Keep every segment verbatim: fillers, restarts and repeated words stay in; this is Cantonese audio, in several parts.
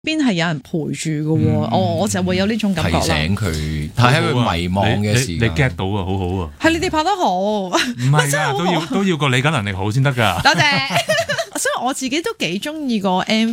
邊係有人陪住嘅喎，我、嗯、我就會有呢種感覺啦。 提醒佢，睇喺佢迷惘嘅時間， 你 get 到啊，好好啊。 係你哋拍得好， 唔係啊，都要都要個理解能力好先得㗎。 多謝。所以我自己都幾中意個 M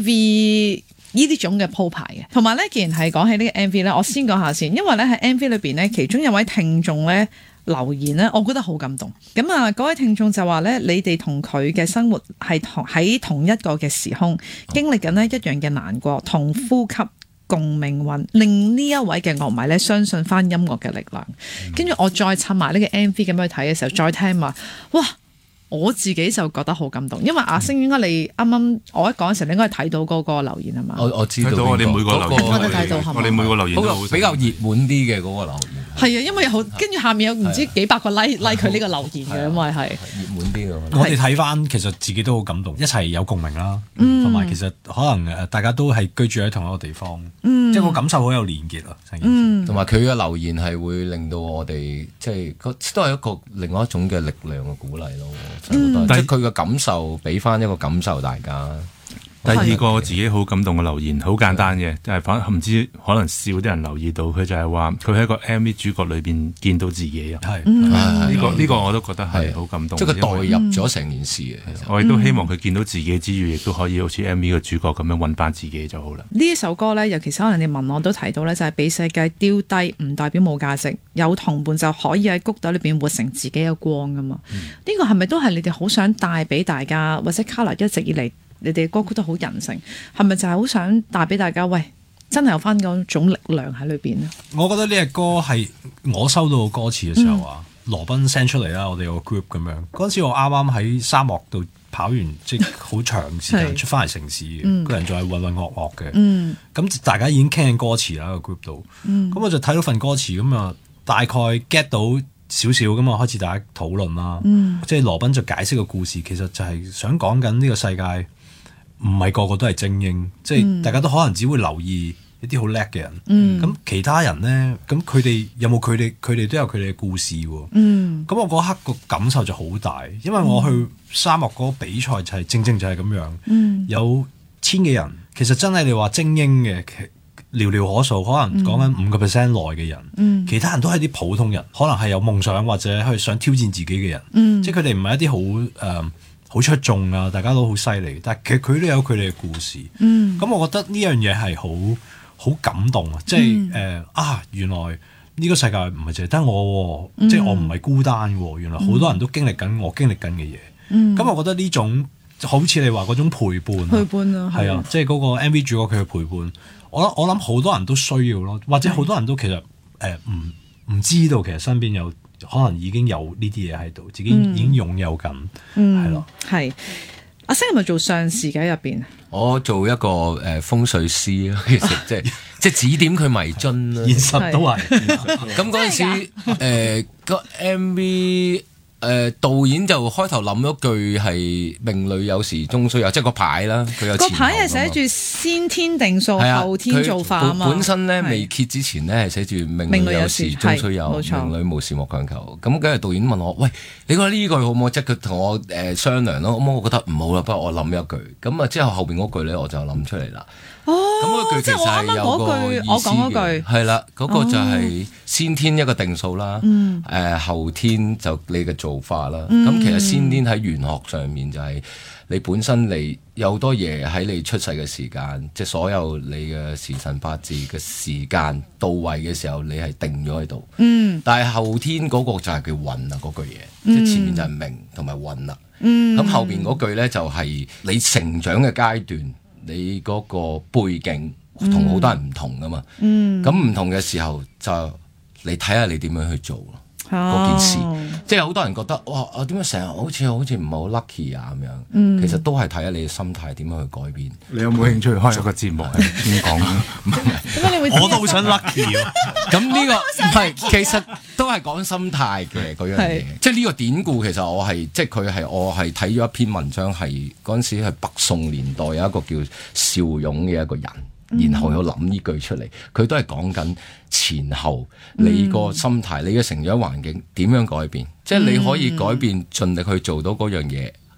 V 呢啲種嘅鋪排嘅，同埋咧，既然係講起呢個 M V 咧，我先講下先，因為咧喺 M V 裏邊咧，其中有位聽眾咧留言咧，我覺得好感動。咁啊，嗰位聽眾就話咧，你哋同佢嘅生活係同喺同一個嘅時空，經歷緊呢一樣嘅難過，同呼吸共命運，令呢一位嘅樂迷咧相信翻音樂嘅力量。跟住我再襯埋呢個 M V 咁去睇嘅時候，再聽話，哇！我自己就覺得好感動，因為阿星應該你啱啱我一講嘅時候，你應該係睇到嗰個留言係嘛？ 我我知道我哋每個留言， 我都睇到， 我哋每個留言都比較熱門啲嘅嗰個留言。 係啊，因為有好跟住下面有唔知幾百個 like like 佢呢個留言嘅，因為係熱門啲嘅。 我哋睇翻其實自己都好感動，一齊有共鳴啦，同埋其實可能誒大家都係居住喺同一個地方，即係個感受好有連結啊，成件事。同埋佢嘅留言係會令到我哋即係都係一個另外一種嘅力量嘅鼓勵咯。即係佢嘅感受，俾翻一個感受大家。 第二個自己好感動嘅留言，好簡單嘅，就係反唔知可能少啲人留意到，佢就係話佢喺個 M V 主角裏邊見到自己啊。係呢個呢個我都覺得係好感動。 即係佢代入咗成件事嘅。其實我亦都希望佢見到自己之餘，亦都可以好似 M V 嘅主角咁樣揾翻自己就好啦。 呢一首歌咧，尤其是可能你問我都提到咧，就係俾世界丟低，唔代表冇價值，有同伴就可以喺谷底裏邊活成自己嘅光噶嘛。呢、嗯、個係咪都係你哋好想帶俾大家，或者 Kolor 一直以嚟？你哋嘅歌曲都好人性，係咪就係好想帶俾大家？喂，真係有翻嗰種力量喺裏邊咧。 我覺得呢隻歌係我收到歌詞嘅時候啊，嗯、羅賓 send 出嚟啦，我哋個 group 咁樣。嗰陣時我啱啱喺沙漠度跑完，即係好長時間出翻嚟城市，個、嗯、人仲係渾渾噩噩嘅。咁、嗯、大家已經傾緊歌詞啦個 group 度。咁、嗯、我就睇到份歌詞咁啊，大概 get 到少少咁啊，開始大家討論啦。嗯、即係羅賓就解釋個故事，其實就係想講緊呢個世界。唔係個個都係精英，即係大家都可能只會留意一啲好叻嘅人。咁、嗯、其他人咧，咁佢哋有冇佢哋？佢哋都有佢哋嘅故事喎。咁、嗯、我嗰刻個感受就好大，因為我去沙漠嗰個比賽就係正正就係咁樣。嗯、有千幾人，其實真係你話精英嘅寥寥可數，可能講緊五個 percent 內嘅人。嗯、其他人都係啲普通人，可能係有夢想或者係想挑戰自己嘅人。嗯、即係佢哋唔係一啲好誒。呃好出眾啊！大家都好犀利，但係其實佢都有佢哋嘅故事。咁、嗯、我覺得呢樣嘢係好好感動啊！即係誒、呃、啊，原來呢個世界唔係淨係得我，嗯、即係我唔係孤單嘅。原來好多人都經歷緊我經歷緊嘅嘢。咁、嗯、我覺得呢種好似你話嗰種陪伴，陪伴啊，係啊，即係嗰個 M V 主角佢嘅陪伴。我我諗好多人都需要咯，或者好多人都其實誒唔唔知道，其實身邊有。可能已經有呢啲嘢喺度，自己已經擁有緊，係咯、嗯。係阿星係咪做上士嘅喺入邊？ 我做一個誒、呃、風水師咯，其實即係即係指點佢迷津啦。 現實都係。 咁嗰陣時誒個 M V。誒、呃、導演就開頭諗咗句係命裏有時終須有，即係個牌啦，佢有前後。個牌係寫住先天定數，啊、後天造化啊嘛。 本身咧未揭之前咧係寫住命裏有時終須有，命裏無時莫強求。咁跟住導演問我：喂，你覺得呢句好唔好？即係佢同我誒、呃、商量咯。咁我覺得唔好啦，不過我諗一句。咁啊之後後邊嗰句咧我就諗出嚟啦。哦，咁嗰句其實係有個意思嘅。我講嗰句係啦，嗰、嗰個就係先天一個定數啦。誒、嗯呃、後天就你嘅做法啦。咁、嗯、其實先天喺玄學上面就係你本身你有好多嘢喺你出世嘅時間，即係所有你嘅時辰八字嘅時間到位嘅時候，你係定咗喺度。嗯，但係後天嗰個就係叫運啊，嗰句嘢，嗯、即係前面就係命同埋運啦。嗯，咁後邊嗰句咧就係你成長嘅階段。你嗰個背景同好多人唔同噶嘛，咁唔、嗯、同嘅時候就你睇下你點樣去做咯，嗰、哦、件事，即係好多人覺得哇，我點解成日好似好似唔係好 lucky 啊咁樣，嗯、其實都係睇下你嘅心態點樣去改變。 你有冇興趣開一個節目係點講？我都好想 lucky 喎。 咁呢個唔係，其實都係講心態嘅嗰樣嘢。即係呢個典故，其實我係即係佢係我係睇咗一篇文章，係嗰陣時係北宋年代有一個叫邵雍嘅一個人，嗯、然後有諗呢句出嚟，佢都係講緊前後你個心態、嗯、你嘅成長環境點樣改變，即係你可以改變，盡力去做到嗰樣嘢。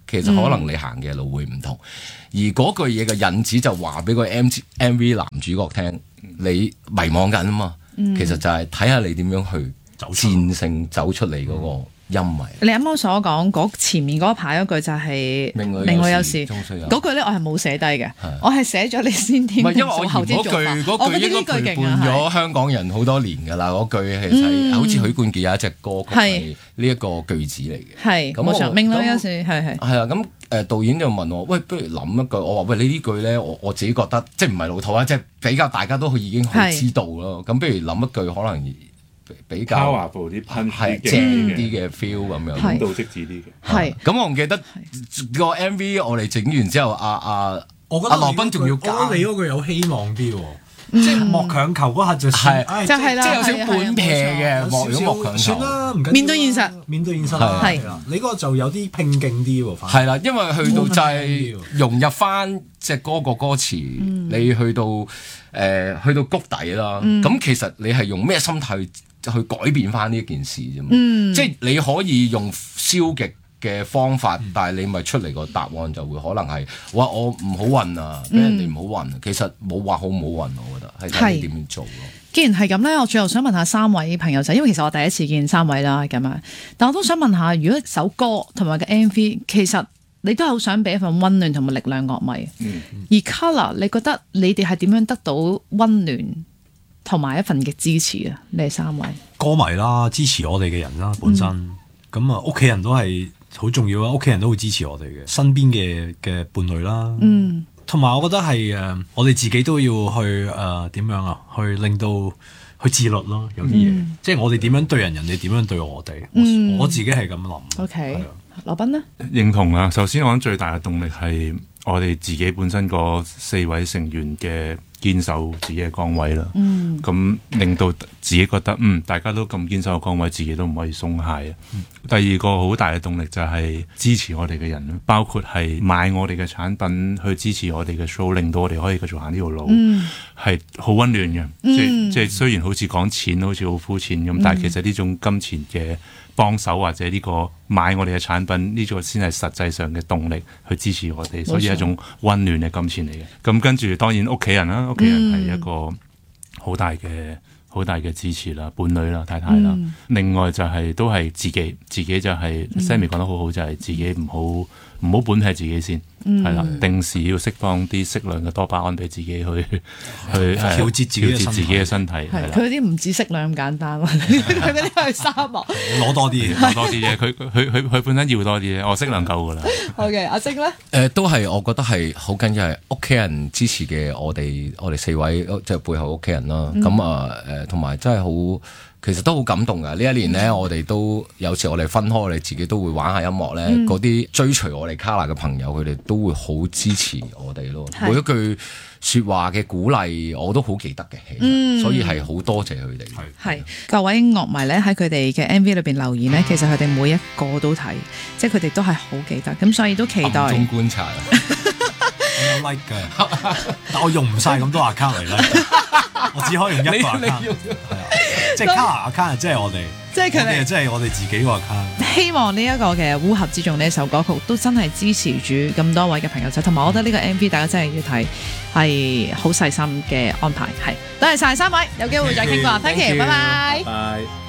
其實可能你行嘅路會唔同，而嗰句嘢嘅引子就話俾個 M V 男主角聽，你迷茫緊啊嘛，嗯、其實就係睇下你點樣去戰勝走出嚟嗰個陰霾。 你啱啱所講嗰前面嗰排嗰句就係命裏有時，嗰句咧我係冇寫低嘅，我係寫咗你先天定數後天做法。 嗰句嗰句應該陪伴咗香港人好多年㗎啦。嗰句其實好似許冠傑有一隻歌曲係呢一個句子嚟嘅。 係冇錯，命裏有時係係。 係啊，咁誒導演就問我，喂，不如諗一句。我話喂，你呢句咧，我我自己覺得即係唔係老土啊，即係比較大家都已經好知道咯。咁不如諗一句可能比較卡華部啲噴係正啲嘅 feel 咁樣， 感到即止啲嘅。 係咁我唔記得個 M V 我哋整完之後，阿阿我覺得阿羅賓仲要加， 我覺得你嗰句有希望啲喎，即係莫強求嗰下就係， 就係啦， 即係有少半撇嘅，莫如果莫強求， 算啦，唔緊要。 面對現實， 面對現實係啦，你嗰個就有啲拼勁啲喎， 係啦，因為去到就係融入翻隻歌個歌詞，你去到誒去到谷底啦，咁其實你係用咩心態去？去改變翻呢一件事啫嘛，嗯、即係你可以用消極嘅方法，嗯、但係你咪出嚟個答案就會可能係哇我唔好運啊，俾人哋唔好運，啊。其實冇話好唔好運，我覺得係睇你點樣做咯。 既然係咁咧，我最後想問下三位朋友仔，因為其實我第一次見三位啦咁樣，但我都想問下，如果首歌同埋個 M V， 其實你都係好想俾一份溫暖同埋力量樂迷，嗯嗯、而 Kolor 你覺得你哋係點樣得到溫暖？同埋一份嘅支持啊！你哋三位歌迷啦，支持我哋嘅人啦，本身咁啊，屋企、嗯、人都係好重要啊！屋企人都會支持我哋嘅身邊嘅嘅伴侶啦，嗯，同埋我覺得係誒，我哋自己都要去誒點、呃、樣啊？去令到去自律咯，有啲嘢，嗯、即係我哋點樣對人，人哋點樣對我哋，嗯、我，我自己係咁諗。 OK，羅賓呢？ 認同啊！首先我諗最大嘅動力係我哋自己本身個四位成員嘅堅守自己嘅崗位啦，咁、嗯、令到自己覺得嗯，大家都咁堅守個崗位，自己都唔可以鬆懈啊。嗯、第二個好大嘅動力就係支持我哋嘅人，包括係買我哋嘅產品去支持我哋嘅 show，令到我哋可以繼續行呢條路，係好溫暖嘅。嗯、即係即係雖然好似講錢好似好膚淺咁，嗯、但係其實呢種金錢嘅幫手或者呢個買我哋嘅產品呢個先係實際上嘅動力去支持我哋，所以係一種溫暖嘅金錢嚟嘅。咁跟住當然屋企人啦，屋企人係一個好大嘅好大嘅支持啦，伴侶啦，太太啦。嗯、另外就係、是、都係自己，自己就係、是嗯、Sammy 講得好好，就係、是、自己唔好唔好本撇自己先，係啦、嗯，定時要釋放啲適量嘅多巴胺俾自己去去調節自己自己嘅身體。係佢啲唔止適量咁簡單，佢嗰啲去沙漠攞多啲， 攞多啲嘢。佢佢佢佢本身要多啲嘢，我適量夠噶啦。 OK， 阿晶咧，誒、 呃、都係我覺得係好緊要係屋企人支持嘅，我哋我哋四位即係背後屋企人啦。咁啊誒，同埋真係好。其實都好感動㗎！呢一年咧，我哋都有時我哋分開，我哋自己都會玩下音樂咧。嗰啲、嗯、追隨我哋 Kolor 嘅朋友，佢哋都會好支持我哋咯。是每一句説話嘅鼓勵，我都好記得嘅。嗯、所以係好多謝佢哋。 係是各位樂迷咧，喺佢哋嘅 M V 裏邊留言咧，其實佢哋每一個都睇，即係佢哋都係好記得。咁所以都期待。 暗中觀察。 我有 like 嘅，但我用唔晒咁多 account 嚟 like，我只可以用一個 account。係啊，即係 Kolor account 即係我哋，即係佢哋，即係我哋自己個 account。希望呢一個嘅烏合之眾呢一首歌曲都真係支持住咁多位嘅朋友仔，同埋我覺得呢個 M V 大家真係要睇，係好細心嘅安排。係，多謝晒三位，有機會再傾過，thank you，拜拜。